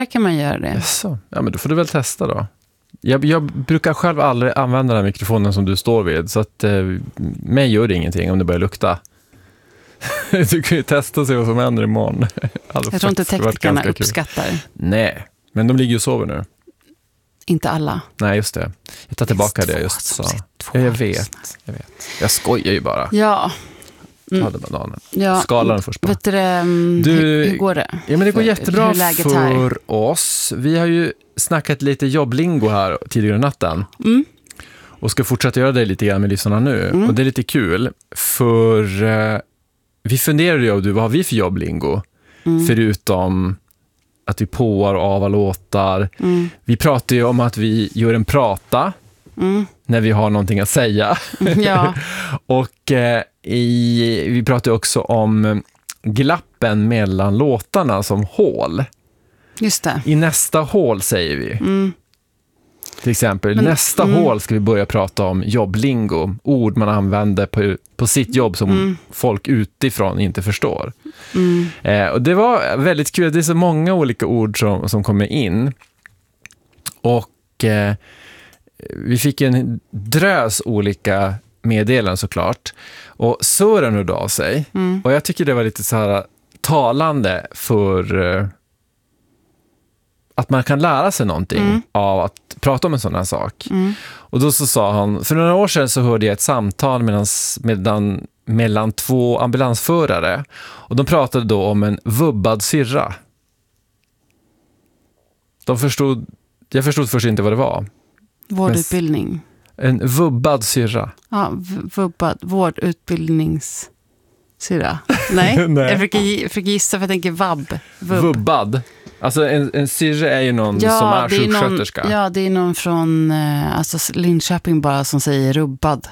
kan man göra det. Så. Ja, men då får du väl testa då. Jag brukar själv aldrig använda den mikrofonen som du står vid, så att mig gör det ingenting om det börjar lukta. Du kan ju testa och se vad som händer imorgon. Jag tror inte teknikerna uppskattar. Nej, men de ligger ju och sover nu. Inte alla. Nej, just det. Jag tar tillbaka det just så. Jag vet. Jag skojar ju bara. Ja. Hade bananen. Ja. Skala den först bara. Vet du, hur går det? Ja, men det går jättebra för oss. Vi har ju snackat lite jobblingo här tidigare i natten. Och ska fortsätta göra det lite grann med lyssnarna nu. Och det är lite kul, för vi funderade ju, vad har vi för jobblingo? Förutom att vi påar och avar låtar. Vi pratar ju om att vi gör en prata när vi har någonting att säga. Ja. Och vi pratar också om glappen mellan låtarna som hål. Just det. I nästa hål säger vi. Till exempel, nästa hål ska vi börja prata om jobblingo. Ord man använder på sitt jobb som folk utifrån inte förstår. Och det var väldigt kul. Det är så många olika ord som kommer in. Och vi fick en drös olika meddelanden såklart. Och Sören hörde av sig. Och jag tycker det var lite så här talande för att man kan lära sig någonting av att prata om en sån här sak. Och då så sa han, för några år sedan så hörde jag ett samtal mellan två ambulansförare. Och de pratade då om en vubbad syrra. Jag förstod först inte vad det var. Vårdutbildning. En vubbad syrra. Ja, vårdutbildningssyrra. Nej, Nej. Jag försöker gissa för jag tänker Vubbad. Alltså en syrra är ju någon som är sjuksköterska. Ja, det är någon från Linköping bara som säger rubbad.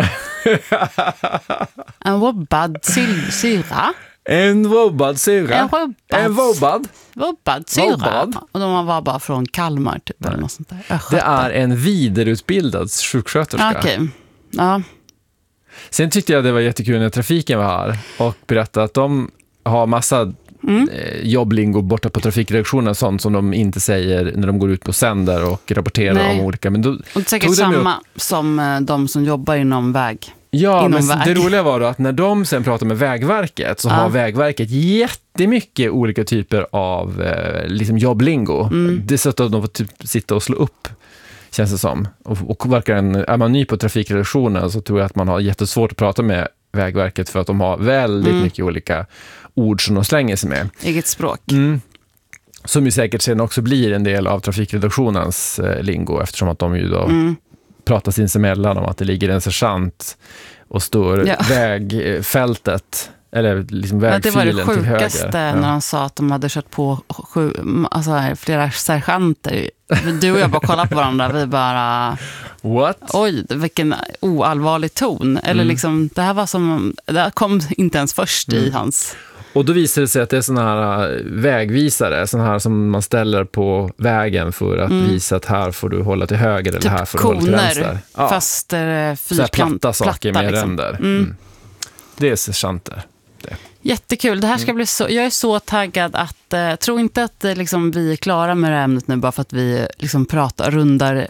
En vubbad syrra. En vubbad syrra. En vubbad syrra. Och de var bara från Kalmar typ, eller något sånt där. Det är en vidareutbildad sjuksköterska. Okej. Ja. Sen tyckte jag det var jättekul när trafiken var här och berättade att de har massa jobblingo borta på trafikredaktionen, sånt som de inte säger när de går ut på sänder och rapporterar om olika. Men då, och det är säkert samma som de som jobbar inom väg. Ja, men det roliga var då att när de sen pratar med Vägverket så har Vägverket jättemycket olika typer av liksom jobblingo. Det är så att de får typ sitta och slå upp, känns det som. Och är man ny på trafikredaktionen så tror jag att man har jättesvårt att prata med Vägverket för att de har väldigt mycket olika ord som de slänger sig med. Eget språk. Som ju säkert sen också blir en del av trafikredaktionens lingo, eftersom att de ju då pratar sinsemellan om att det ligger en sergeant och står vägfältet eller liksom vägfilen till höger. Det var det sjukaste när han sa att de hade kört på flera sergeanter. Du och jag bara kollade på varandra. Vi bara... What? Oj, vilken oallvarlig ton. Eller liksom, det här kom inte ens först i hans... Och då visar det sig att det är såna här vägvisare, såna här som man ställer på vägen för att visa att här får du hålla till höger eller typ här får du hålla till vänster. Ja. Fast platta saker med liksom ränder. Det är sergeanter. Jättekul. Det här ska bli så... Jag är så taggad att... tro inte att liksom, vi är klara med det här ämnet nu bara för att vi liksom rundar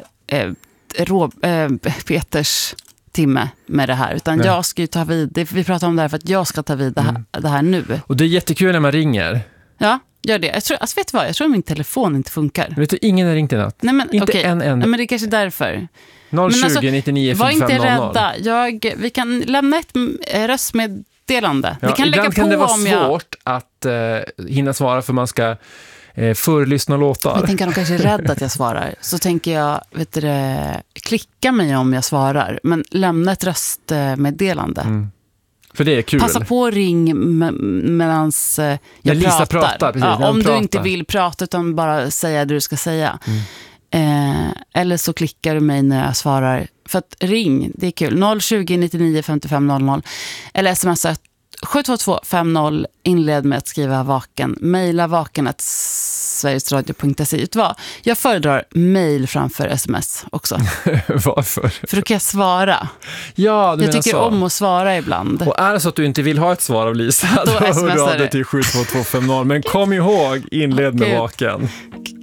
Peters timme med det här. Utan jag ska ju ta vid... Vi pratar om det här för att jag ska ta vid det här nu. Och det är jättekul när man ringer. Ja, gör det. Jag tror, vet du vad? Jag tror att min telefon inte funkar. Vet du, ingen har ringt i natt. Nej, men, inte en. Nej, men det är kanske därför. 020-99-5500. Var inte rädda. Vi kan lämna ett röstmeddelande. Ja, vi kan lägga på kan det vara svårt att hinna svara för man ska förlyssna låtar. Jag tänker att de kanske är rädda att jag svarar. Så tänker jag, klicka mig om jag svarar. Men lämna ett röstmeddelande. För det är kul. Passa på att ring medans jag Lisa pratar. Precis, om du inte vill prata utan bara säga det du ska säga. Eller så klickar du mig när jag svarar. För att ring, det är kul. 020-99-5500. Eller sms 72250. Inled med att skriva vaken. Maila vaken@ sverigesradio.se. Vet du vad? Jag föredrar mejl framför sms också. Varför? För då kan jag svara. Ja, jag tycker om att svara ibland. Och är det så att du inte vill ha ett svar av Lisa, då hör du av dig till 72250. Men kom ihåg, inled med vaken.